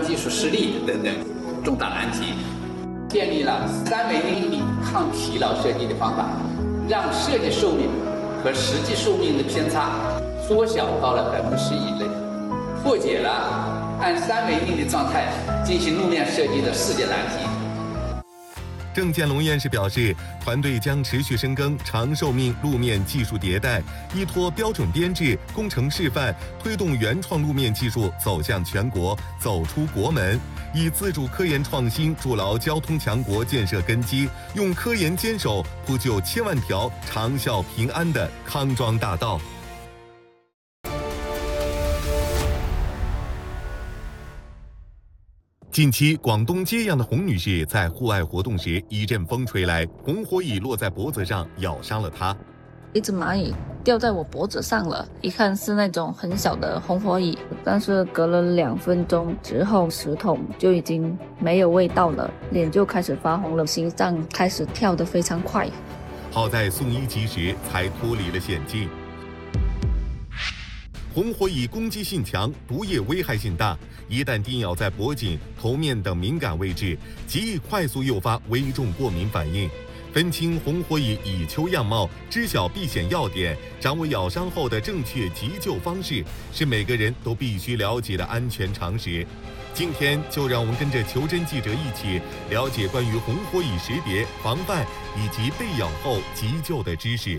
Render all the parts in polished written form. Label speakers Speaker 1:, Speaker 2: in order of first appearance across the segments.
Speaker 1: 技术失利等等重大难题，建立了3维定理抗疲劳设计的方法，让设计寿命和实际寿命的偏差缩小到了10%以内，破解了按3维定理状态进行路面设计的世界难题。
Speaker 2: 郑建龙院士表示，团队将持续深耕长寿命路面技术迭代，依托标准编制、工程示范，推动原创路面技术走向全国，走出国门，以自主科研创新筑牢交通强国建设根基，用科研坚守铺就千万条长效平安的康庄大道。近期，广东揭阳的洪女士在户外活动时，一阵风吹来，红火蚁落在脖子上，咬伤了她。
Speaker 3: 一只蚂蚁掉在我脖子上了，一看是那种很小的红火蚁，但是隔了2分钟之后，石头就已经没有味道了，脸就开始发红了，心脏开始跳得非常快。
Speaker 2: 好在送医及时，才脱离了险境。红火蚁攻击性强，毒液危害性大，一旦叮咬在脖颈、头面等敏感位置，极易快速诱发危重过敏反应。分清红火蚁蚁丘样貌，知晓避险要点，掌握咬伤后的正确急救方式，是每个人都必须了解的安全常识。今天就让我们跟着求真记者一起了解关于红火蚁识别、防范以及被咬后急救的知识。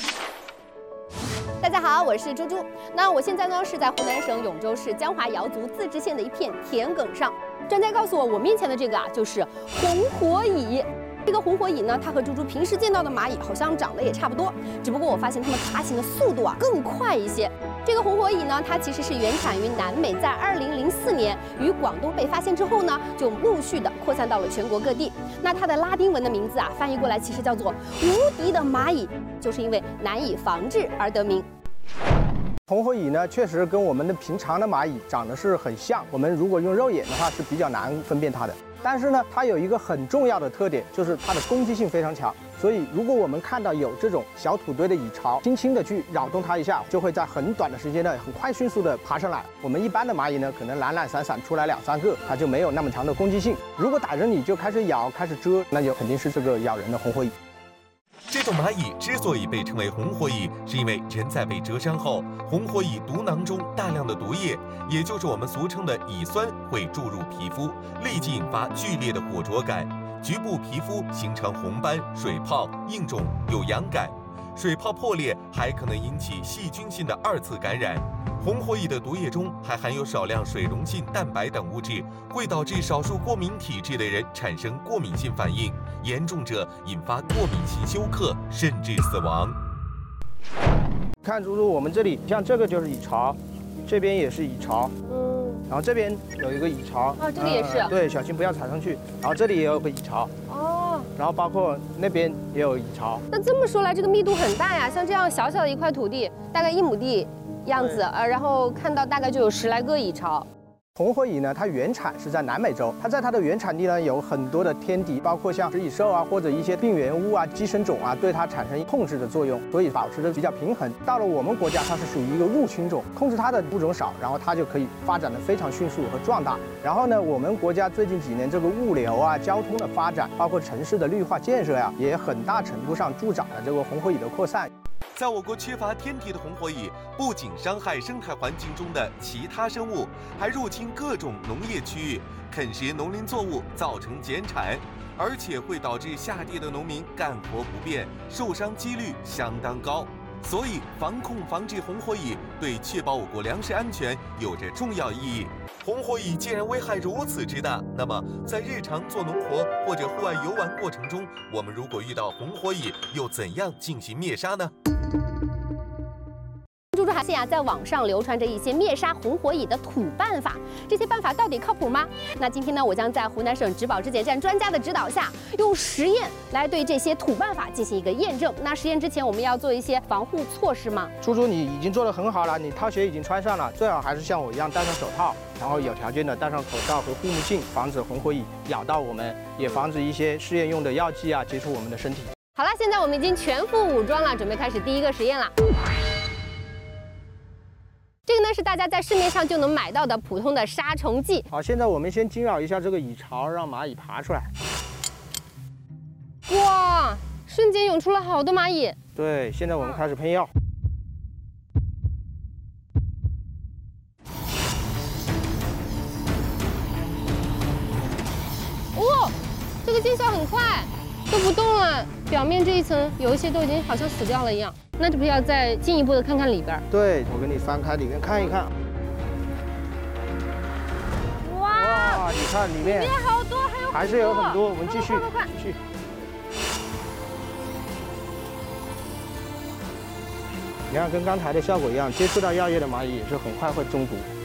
Speaker 4: 大家好，我是猪猪。那我现在呢是在湖南省永州市江华瑶族自治县的一片田埂上。专家告诉我，我面前的这个就是红火蚁。这个红火蚁呢，它和猪猪平时见到的蚂蚁好像长得也差不多，只不过我发现它们爬行的速度更快一些。这个红火蚁呢，它其实是原产于南美，在2004年于广东被发现之后呢，就陆续的扩散到了全国各地。那它的拉丁文的名字翻译过来其实叫做无敌的蚂蚁，就是因为难以防治而得名。
Speaker 5: 红火蚁呢，确实跟我们的平常的蚂蚁长得是很像，我们如果用肉眼的话是比较难分辨它的。但是呢，它有一个很重要的特点，就是它的攻击性非常强。所以，如果我们看到有这种小土堆的蚁巢，轻轻的去扰动它一下，就会在很短的时间内很快迅速的爬上来。我们一般的蚂蚁呢，可能懒懒散散出来2、3个，它就没有那么强的攻击性。如果逮着你就开始咬、开始蛰，那就肯定是这个咬人的红火蚁。
Speaker 2: 这种蚂蚁之所以被称为红火蚁，是因为人在被蛰伤后，红火蚁毒囊中大量的毒液，也就是我们俗称的蚁酸，会注入皮肤，立即引发剧烈的火灼感，局部皮肤形成红斑、水泡、硬肿，有痒感。水泡破裂还可能引起细菌性的2次感染。红火蚁的毒液中还含有少量水溶性蛋白等物质，会导致少数过敏体质的人产生过敏性反应，严重者引发过敏性休克，甚至死亡。
Speaker 5: 看猪猪，我们这里像这个就是蚁巢，这边也是蚁巢，然后这边有一个蚁巢，
Speaker 4: 这个也是，
Speaker 5: 对，小心不要踩上去。然后这里也有个蚁巢，然后包括那边也有蚁巢。
Speaker 4: 那这么说来，这个密度很大呀，像这样小小的一块土地，大概1亩地样子，然后看到大概就有10来个蚁巢。
Speaker 5: 红火蚁呢，它原产是在南美洲，它在它的原产地呢有很多的天敌，包括像食蚁兽或者一些病原物寄生种对它产生控制的作用，所以保持的比较平衡。到了我们国家，它是属于一个入侵种，控制它的物种少，然后它就可以发展的非常迅速和壮大。然后呢，我们国家最近几年这个物流交通的发展，包括城市的绿化建设也很大程度上助长了这个红火蚁的扩散。
Speaker 2: 在我国缺乏天敌的红火蚁，不仅伤害生态环境中的其他生物，还入侵各种农业区域，啃食农林作物，造成减产，而且会导致下地的农民干活不便，受伤几率相当高。所以，防治红火蚁对确保我国粮食安全有着重要意义。红火蚁既然危害如此之大，那么在日常做农活或者户外游玩过程中，我们如果遇到红火蚁，又怎样进行灭杀呢？
Speaker 4: 猪猪还现在网上流传着一些灭杀红火蚁的土办法，这些办法到底靠谱吗？那今天呢，我将在湖南省植保质检站专家的指导下，用实验来对这些土办法进行一个验证。那实验之前，我们要做一些防护措施吗？
Speaker 5: 猪猪，你已经做得很好了，你套鞋已经穿上了，最好还是像我一样戴上手套，然后有条件的戴上口罩和护目镜，防止红火蚁咬到我们，也防止一些试验用的药剂接触我们的身体。
Speaker 4: 好了，现在我们已经全副武装了，准备开始第一个实验了。 这个呢是大家在市面上就能买到的普通的杀虫剂。
Speaker 5: 好，现在我们先惊扰一下这个蚁巢，让蚂蚁爬出来。
Speaker 4: 哇，瞬间涌出了好多蚂蚁。
Speaker 5: 对，现在我们开始喷药。
Speaker 4: 哦，这个见效很快，都不动了。表面这一层有一些都已经好像死掉了一样。那这不是要再进一步的看看里边？
Speaker 5: 对，我给你翻开里面看一看。哇，你看里面
Speaker 4: 好多，
Speaker 5: 还是有很多。我们继续
Speaker 4: 快。
Speaker 5: 继续。你看，跟刚才的效果一样，接触到药液的蚂蚁也是很快会中毒。